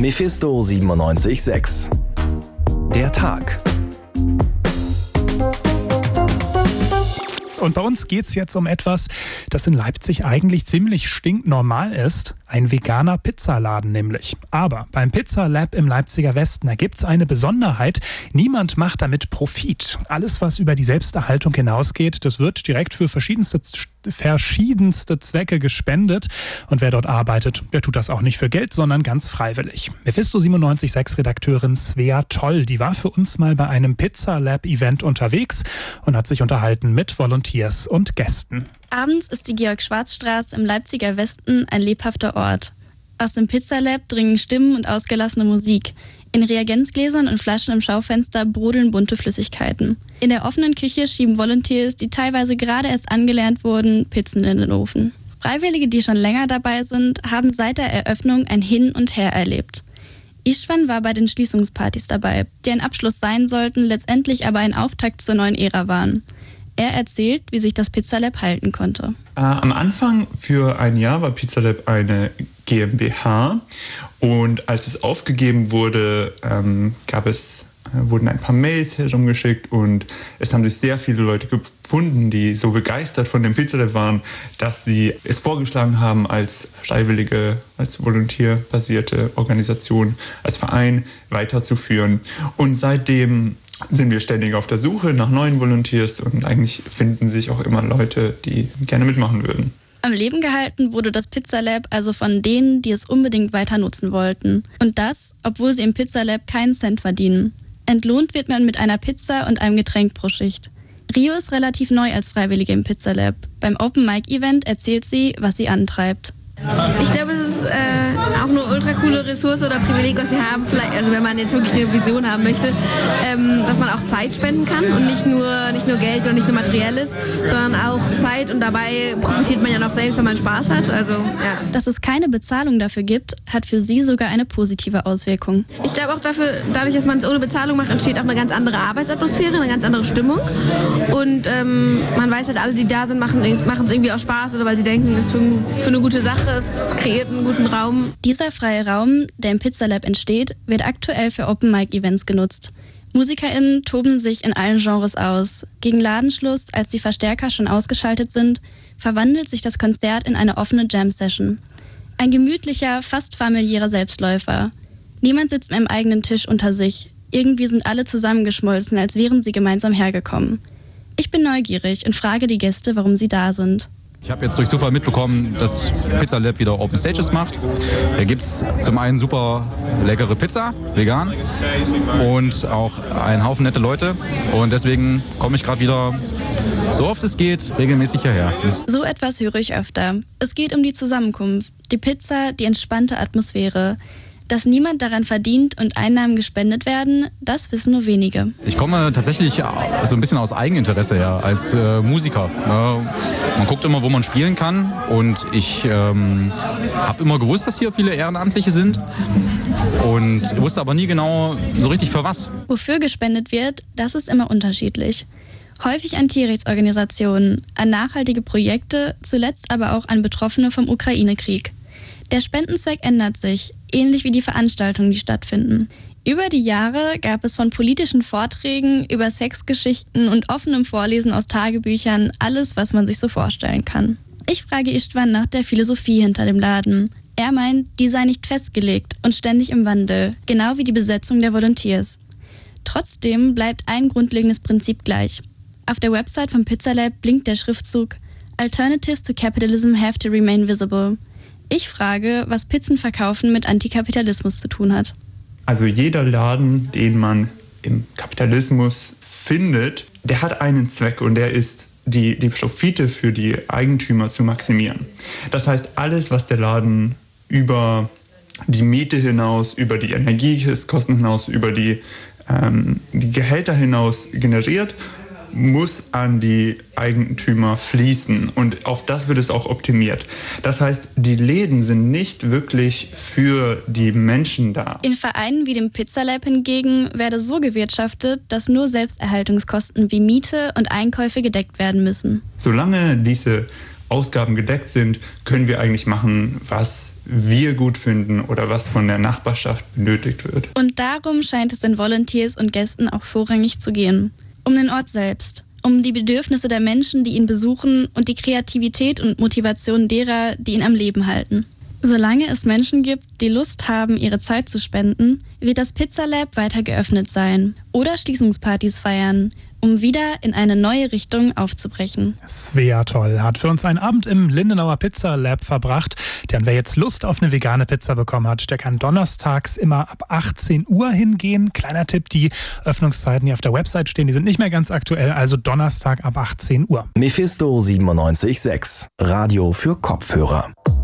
Mephisto 97.6. Der Tag. Und bei uns geht es jetzt um etwas, das in Leipzig eigentlich ziemlich stinknormal ist. Ein veganer Pizzaladen nämlich. Aber beim Pizza Lab im Leipziger Westen, da gibt es eine Besonderheit. Niemand macht damit Profit. Alles, was über die Selbsterhaltung hinausgeht, das wird direkt für verschiedenste Zwecke gespendet. Und wer dort arbeitet, der tut das auch nicht für Geld, sondern ganz freiwillig. Mephisto 97.6 Redakteurin Svea Toll, die war für uns mal bei einem Pizza Lab Event unterwegs und hat sich unterhalten mit Volunteers und Gästen. Abends ist die Georg-Schwarz-Straße im Leipziger Westen ein lebhafter Ort. Aus dem Pizzalab dringen Stimmen und ausgelassene Musik. In Reagenzgläsern und Flaschen im Schaufenster brodeln bunte Flüssigkeiten. In der offenen Küche schieben Volunteers, die teilweise gerade erst angelernt wurden, Pizzen in den Ofen. Freiwillige, die schon länger dabei sind, haben seit der Eröffnung ein Hin und Her erlebt. Istvan war bei den Schließungspartys dabei, die ein Abschluss sein sollten, letztendlich aber ein Auftakt zur neuen Ära waren. Er erzählt, wie sich das Pizzalab halten konnte. Am Anfang für ein Jahr war Pizzalab eine GmbH und als es aufgegeben wurde, wurden ein paar Mails herumgeschickt und es haben sich sehr viele Leute gefunden, die so begeistert von dem Pizzalab waren, dass sie es vorgeschlagen haben, als freiwillige, als volontierbasierte Organisation, als Verein weiterzuführen. Und seitdem sind wir ständig auf der Suche nach neuen Volunteers und eigentlich finden sich auch immer Leute, die gerne mitmachen würden. Am Leben gehalten wurde das Pizzalab also von denen, die es unbedingt weiter nutzen wollten. Und das, obwohl sie im Pizzalab keinen Cent verdienen. Entlohnt wird man mit einer Pizza und einem Getränk pro Schicht. Rio ist relativ neu als Freiwillige im Pizzalab. Beim Open-Mic-Event erzählt sie, was sie antreibt. Ich glaube, es ist auch eine ultra coole Ressource oder Privileg, was wir haben, vielleicht, also wenn man jetzt wirklich eine Vision haben möchte, dass man auch Zeit spenden kann und nicht nur Geld und nicht nur Materielles, sondern auch Zeit und dabei profitiert man ja noch selbst, wenn man Spaß hat. Also, ja. Dass es keine Bezahlung dafür gibt, hat für sie sogar eine positive Auswirkung. Ich glaube auch dadurch, dass man es ohne Bezahlung macht, entsteht auch eine ganz andere Arbeitsatmosphäre, eine ganz andere Stimmung und man weiß halt, alle, die da sind, machen es irgendwie auch Spaß oder weil sie denken, das ist für eine gute Sache. Es kreiert einen guten Raum. Dieser freie Raum, der im Pizzalab entsteht, wird aktuell für Open-Mic-Events genutzt. MusikerInnen toben sich in allen Genres aus. Gegen Ladenschluss, als die Verstärker schon ausgeschaltet sind, verwandelt sich das Konzert in eine offene Jam-Session. Ein gemütlicher, fast familiärer Selbstläufer. Niemand sitzt mehr am eigenen Tisch unter sich. Irgendwie sind alle zusammengeschmolzen, als wären sie gemeinsam hergekommen. Ich bin neugierig und frage die Gäste, warum sie da sind. Ich habe jetzt durch Zufall mitbekommen, dass Pizza Lab wieder Open Stages macht. Da gibt es zum einen super leckere Pizza, vegan, und auch einen Haufen nette Leute. Und deswegen komme ich gerade wieder, so oft es geht, regelmäßig hierher. So etwas höre ich öfter. Es geht um die Zusammenkunft, die Pizza, die entspannte Atmosphäre. Dass niemand daran verdient und Einnahmen gespendet werden, das wissen nur wenige. Ich komme tatsächlich so ein bisschen aus Eigeninteresse her, als Musiker. Man guckt immer, wo man spielen kann, und ich habe immer gewusst, dass hier viele Ehrenamtliche sind und wusste aber nie genau so richtig für was. Wofür gespendet wird, das ist immer unterschiedlich. Häufig an Tierrechtsorganisationen, an nachhaltige Projekte, zuletzt aber auch an Betroffene vom Ukraine-Krieg. Der Spendenzweck ändert sich, ähnlich wie die Veranstaltungen, die stattfinden. Über die Jahre gab es von politischen Vorträgen über Sexgeschichten und offenem Vorlesen aus Tagebüchern alles, was man sich so vorstellen kann. Ich frage Istvan nach der Philosophie hinter dem Laden. Er meint, die sei nicht festgelegt und ständig im Wandel, genau wie die Besetzung der Volunteers. Trotzdem bleibt ein grundlegendes Prinzip gleich. Auf der Website vom Pizzalab blinkt der Schriftzug "Alternatives to Capitalism have to remain visible". Ich frage, was Pizzenverkaufen mit Antikapitalismus zu tun hat. Also jeder Laden, den man im Kapitalismus findet, der hat einen Zweck, und der ist, die Profite für die Eigentümer zu maximieren. Das heißt, alles, was der Laden über die Miete hinaus, über die Energiekosten hinaus, über die Gehälter hinaus generiert, muss an die Eigentümer fließen, und auf das wird es auch optimiert. Das heißt, die Läden sind nicht wirklich für die Menschen da. In Vereinen wie dem Pizzalab hingegen werde so gewirtschaftet, dass nur Selbsterhaltungskosten wie Miete und Einkäufe gedeckt werden müssen. Solange diese Ausgaben gedeckt sind, können wir eigentlich machen, was wir gut finden oder was von der Nachbarschaft benötigt wird. Und darum scheint es den Volunteers und Gästen auch vorrangig zu gehen. Um den Ort selbst, um die Bedürfnisse der Menschen, die ihn besuchen und die Kreativität und Motivation derer, die ihn am Leben halten. Solange es Menschen gibt, die Lust haben, ihre Zeit zu spenden, wird das Pizza Lab weiter geöffnet sein oder Schließungspartys feiern, um wieder in eine neue Richtung aufzubrechen. Svea Toll hat für uns einen Abend im Lindenauer Pizza Lab verbracht. Denn wer jetzt Lust auf eine vegane Pizza bekommen hat, der kann donnerstags immer ab 18 Uhr hingehen. Kleiner Tipp, die Öffnungszeiten, die auf der Website stehen, die sind nicht mehr ganz aktuell, also Donnerstag ab 18 Uhr. Mephisto 97.6, Radio für Kopfhörer.